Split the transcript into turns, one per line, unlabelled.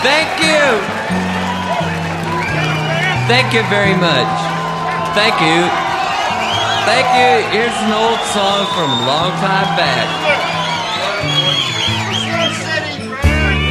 Thank you. Thank you very much. Thank you. Thank you. Here's an old song from a long time back.